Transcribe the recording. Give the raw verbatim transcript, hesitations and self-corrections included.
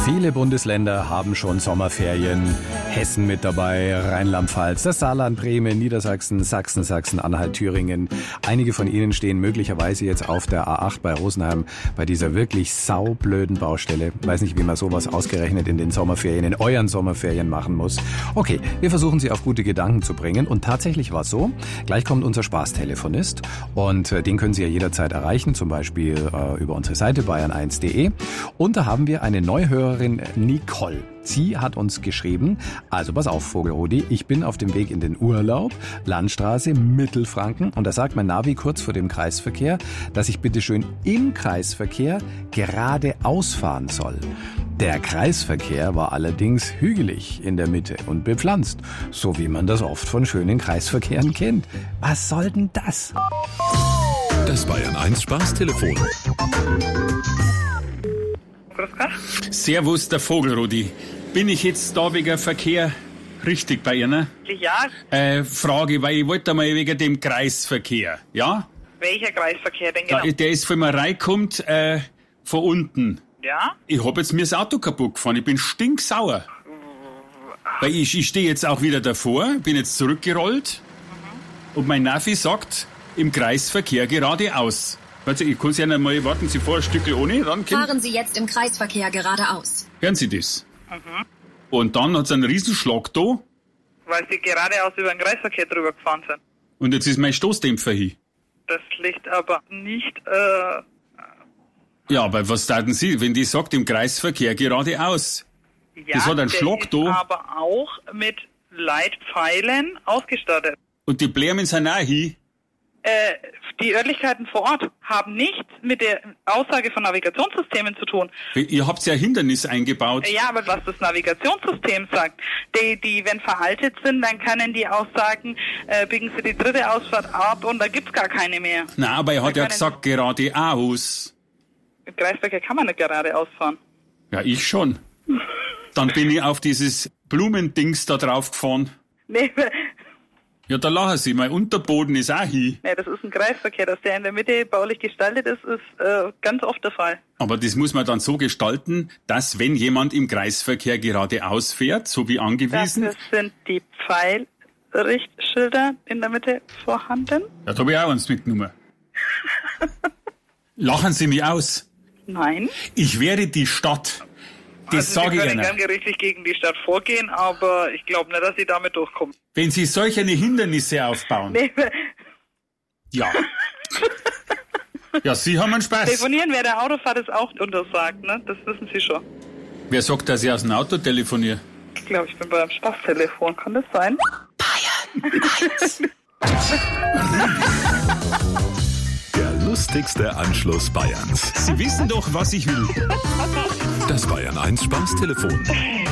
Viele Bundesländer haben schon Sommerferien. Hessen mit dabei, Rheinland-Pfalz, das Saarland, Bremen, Niedersachsen, Sachsen, Sachsen-Anhalt, Thüringen. Einige von ihnen stehen möglicherweise jetzt auf der A acht bei Rosenheim bei dieser wirklich saublöden Baustelle. Ich weiß nicht, wie man sowas ausgerechnet in den Sommerferien, in euren Sommerferien machen muss. Okay, wir versuchen sie auf gute Gedanken zu bringen. Und tatsächlich war es so, gleich kommt unser Spaßtelefonist und äh, den können Sie ja jederzeit erreichen, zum Beispiel äh, über unsere Seite bayern eins punkt de. Und da haben wir eine Neuhörerin, Nicole. Sie hat uns geschrieben, also pass auf, Vogelrudi, ich bin auf dem Weg in den Urlaub, Landstraße, Mittelfranken, und da sagt mein Navi kurz vor dem Kreisverkehr, dass ich bitte schön im Kreisverkehr geradeaus fahren soll. Der Kreisverkehr war allerdings hügelig in der Mitte und bepflanzt, so wie man das oft von schönen Kreisverkehren kennt. Was soll denn das? Das Bayern eins Spaßtelefon. Servus, der Vogelrudi. Bin ich jetzt da wegen Verkehr richtig bei Ihnen? Ja. Äh, Frage, weil ich wollte mal wegen dem Kreisverkehr, ja? Welcher Kreisverkehr denn genau? Da, der ist von mir reinkommt, äh, von unten. Ja? Ich hab jetzt mir das Auto kaputt gefahren, ich bin stinksauer. Weil ich, ich stehe jetzt auch wieder davor, bin jetzt zurückgerollt, mhm. und mein Navi sagt, im Kreisverkehr geradeaus. Also ich kann ja nicht mal, warten Sie vor, ein Stückchen ohne, dann kommt... Fahren Sie jetzt im Kreisverkehr geradeaus. Hören Sie das? Mhm. Und dann hat's einen Riesenschlag da. Weil Sie geradeaus über den Kreisverkehr drüber gefahren sind. Und jetzt ist mein Stoßdämpfer hin. Das liegt aber nicht, äh... Ja, aber was taten Sie, wenn die sagt, im Kreisverkehr geradeaus? Ja, das hat einen der Schlag ist da. aber auch mit Leitpfeilen ausgestattet. Und die Blärmen sind auch hin. Äh, die Örtlichkeiten vor Ort haben nichts mit der Aussage von Navigationssystemen zu tun. Ihr habt ja Hindernis eingebaut. Ja, aber was das Navigationssystem sagt, die, die wenn veraltet sind, dann können die auch sagen, äh, biegen Sie die dritte Ausfahrt ab und da gibt's gar keine mehr. Nein, aber er hat da ja gesagt, geradeaus. Im Kreisverkehr kann man nicht geradeaus fahren. Ja, ich schon. Dann bin ich auf dieses Blumendings da drauf gefahren. Nee, Ja, da lachen Sie, mein Unterboden ist auch hin. nee, das ist ein Kreisverkehr, dass der in der Mitte baulich gestaltet ist, ist äh, ganz oft der Fall. Aber das muss man dann so gestalten, dass wenn jemand im Kreisverkehr geradeaus fährt, so wie angewiesen... Dafür sind die Pfeilrichtschilder in der Mitte vorhanden. Ja, da habe ich auch eins mitgenommen. Lachen Sie mich aus. Nein. Ich wäre die Stadt. Das also sage Sie ich können Ihnen. gern gerichtlich gegen die Stadt vorgehen, aber ich glaube nicht, dass Sie damit durchkommen. Wenn Sie solche Hindernisse aufbauen. Nee, Ja. Ja, Sie haben einen Spaß. telefonieren während der Autofahrt ist auch untersagt, ne? Das wissen Sie schon. Wer sagt, dass ich aus dem Auto telefoniere? Ich glaube, ich bin beim Spaßtelefon. Kann das sein? Bayern eins. Der lustigste Anschluss Bayerns. Sie wissen doch, was ich will. Das Bayern eins Spaßtelefon.